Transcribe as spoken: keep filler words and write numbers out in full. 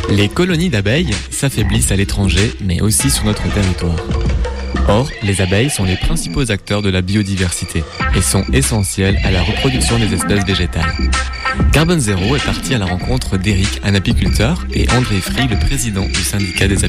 Les colonies d'abeilles s'affaiblissent à l'étranger, mais aussi sur notre territoire. Or, les abeilles sont les principaux acteurs de la biodiversité et sont essentielles à la reproduction des espèces végétales. Carbone Zéro est parti à la rencontre d'Eric, un apiculteur, et André Fry, le président du syndicat des apiculteurs.